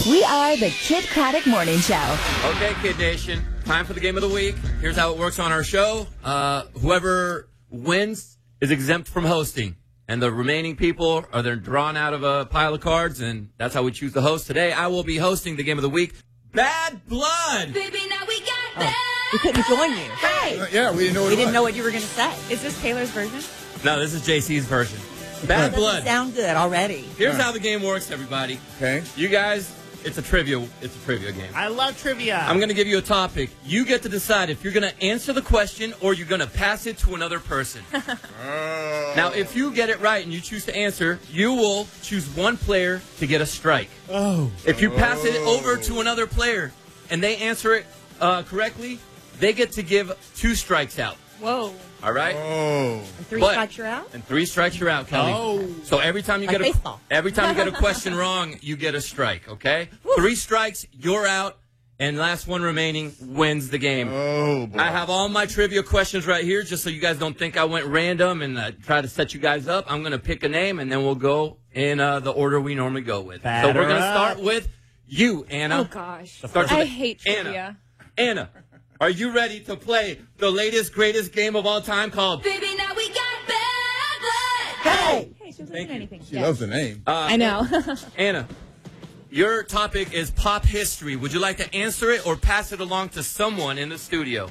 We are the Kid Craddock Morning Show. Okay, Kid Nation, time for the game of the week. Here's how it works on our show. Whoever wins is exempt from hosting. And the remaining people are then drawn out of a pile of cards, and that's how we choose the host. Today, I will be hosting the game of the week, Bad Blood. Baby, now we got bad. We couldn't join you. Hey. Yeah, we didn't know We didn't know what you were going to say. Is this Taylor's version? No, this is JC's version. Bad That Blood. doesn't sound good already. Here's how the game works, everybody. Okay. You guys, it's a trivia game. I love trivia. I'm going to give you a topic. You get to decide if you're going to answer the question or you're going to pass it to another person. Now, if you get it right and you choose to answer, you will choose one player to get a strike. Oh. If you pass it over to another player and they answer it correctly, they get to give 2 strikes out. Whoa. All right? Oh. And 3 But- strikes you're out? And 3 strikes you're out, Kelly. Oh. So every time you Like get baseball. every time you get a question wrong, you get a strike, okay? 3 strikes, you're out, and last one remaining wins the game. Oh, boy. I have all my trivia questions right here, just so you guys don't think I went random and try to set you guys up. I'm going to pick a name, and then we'll go in the order we normally go with. So Batter we're going to up. start with you, Anna. Oh, gosh. Starts I with hate Anna. trivia. Anna, are you ready to play the latest, greatest game of all time called... Baby, now we got bad blood. Hey! Hey, she wasn't Thank doing you. anything. She Yeah. loves the name. I know. Anna, your topic is pop history. Would you like to answer it or pass it along to someone in the studio?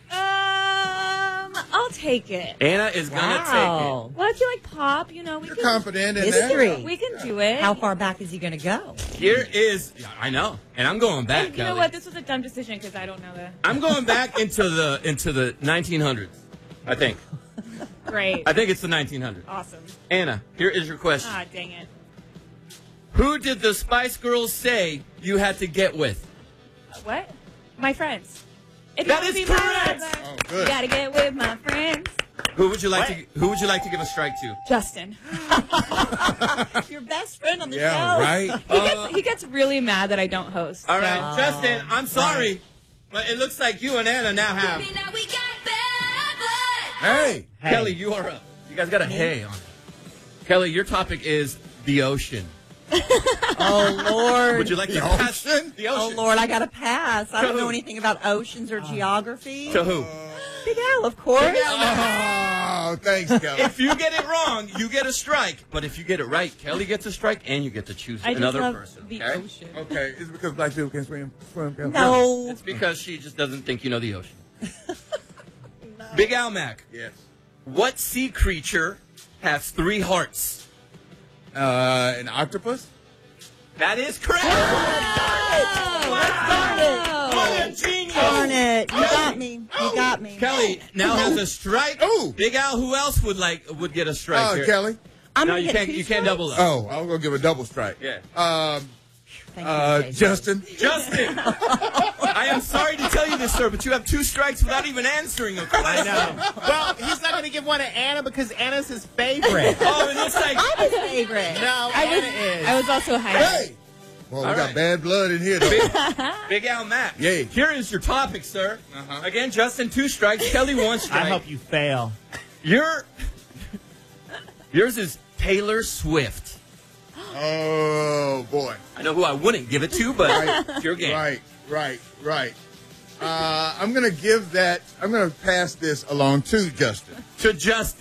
I'll take it. Anna is going to take Wow. Well, if you like pop, you know, we You're can. confident in History. that. We can do it. How far back is he going to go? it. Here is, yeah, I know, and I'm going back, And you Kelly. know what? This was a dumb decision because I don't know the. I'm going back into the 1900s, I think. Great. I think it's the 1900s. Awesome. Anna, here is your question. Ah, dang it. Who did the Spice Girls say you had to get with? What? My friends. If That you wanna is be my correct. lover, Oh, good. You gotta get with my friends. Who would you like to give a strike to? Justin. Your best friend on the Yeah, show. right? He gets really mad that I don't host. All so- right, Justin, I'm sorry, but it looks like you and Anna now have... Baby, now we got bad blood. Hey. Kelly, you are up. You guys got a hey on it. Kelly, your topic is the ocean. Oh, Lord. Would you like to The pass ocean? the Oh, ocean? Lord, I got to pass. I To don't who? know anything about oceans or geography. To who? Big Al, of course. Oh, thanks, Kelly. If you get it wrong, you get a strike. But if you get it right, Kelly gets a strike, and you get to choose I just another love person. the Okay? ocean. Okay, is it because black people can't swim, Kelly? No. It's because she just doesn't think you know the ocean. Big Al Mac, Yes. what sea creature has 3 hearts? An octopus? That is correct. What a genius. Darn it. You got me. You got me. Kelly now has a strike. Ooh. Big Al, who else would get a strike? Oh, here? Kelly. I'm No, gonna you get can't. 2 You can't double up. Oh, I was going to give a double strike. Yeah. Thank you, Jason. Justin. Justin, I am sorry to tell you this, sir, but you have 2 strikes without even answering a question. I know. Well, he's not going to give one to Anna because Anna's his favorite. Oh, and it's like, I'm his favorite. No, Anna is. I was also high. Hey. Well, we All got right. bad blood in here. Though. Big Al Mac. Yay. Here is your topic, sir. Again, Justin, 2 strikes. Kelly, 1 strike. I hope you fail. Yours is Taylor Swift. Oh, boy. I know who I wouldn't give it to, but it's your game. Right. I'm going to pass this along to Justin. To Justin.